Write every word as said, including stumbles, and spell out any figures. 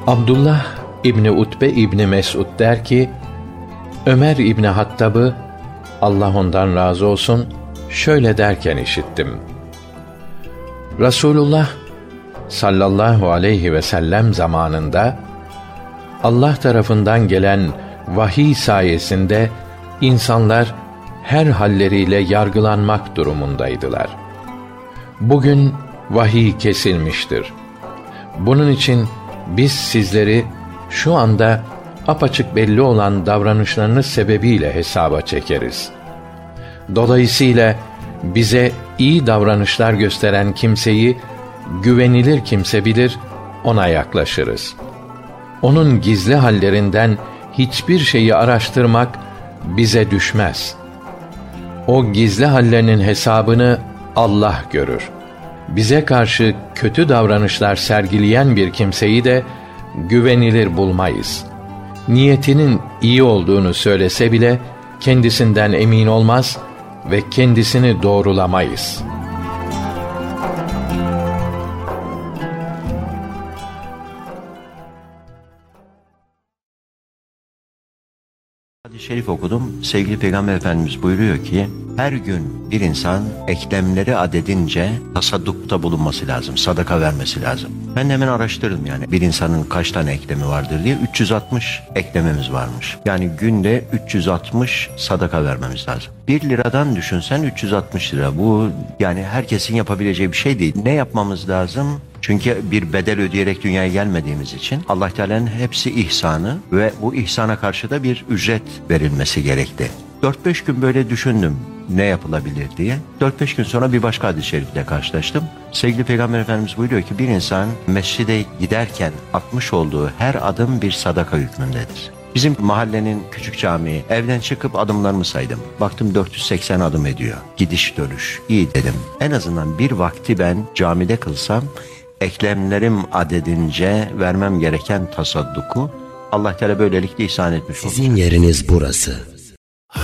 Abdullah İbni Utbe İbni Mes'ud der ki, Ömer İbni Hattab'ı, Allah ondan razı olsun, şöyle derken işittim. Resulullah sallallahu aleyhi ve sellem zamanında Allah tarafından gelen vahiy sayesinde insanlar her halleriyle yargılanmak durumundaydılar. Bugün vahiy kesilmiştir. Bunun için biz sizleri şu anda apaçık belli olan davranışlarınız sebebiyle hesaba çekeriz. Dolayısıyla bize iyi davranışlar gösteren kimseyi güvenilir kimse bilir, ona yaklaşırız. Onun gizli hallerinden hiçbir şeyi araştırmak bize düşmez. O gizli hallerinin hesabını Allah görür. Bize karşı kötü davranışlar sergileyen bir kimseyi de güvenilir bulmayız. Niyetinin iyi olduğunu söylese bile kendisinden emin olmaz ve kendisini doğrulamayız. Hadis-i şerif okudum. Sevgili Peygamber Efendimiz buyuruyor ki, her gün bir insan eklemleri adedince tasaddukta bulunması lazım, sadaka vermesi lazım. Ben de hemen araştırdım yani bir insanın kaç tane eklemi vardır diye. üç yüz altmış eklemimiz varmış. Yani günde üç yüz altmış sadaka vermemiz lazım. bir liradan düşünsen üç yüz altmış lira. Bu yani herkesin yapabileceği bir şey değil. Ne yapmamız lazım? Çünkü bir bedel ödeyerek dünyaya gelmediğimiz için Allah Teala'nın hepsi ihsanı ve bu ihsana karşı da bir ücret verilmesi gerekti. dört beş gün böyle düşündüm ne yapılabilir diye. dört beş gün sonra bir başka hadis-i şerifle karşılaştım. Sevgili Peygamber Efendimiz buyuruyor ki bir insan mescide giderken atmış olduğu her adım bir sadaka hükmündedir. Bizim mahallenin küçük camii, evden çıkıp adımlarımı saydım. Baktım dört yüz seksen adım ediyor. Gidiş dönüş. İyi dedim. En azından bir vakti ben camide kılsam, eklemlerim adedince vermem gereken tasadduku Allah Teala böylelikle ihsan etmiş olur. Sizin yeriniz burası.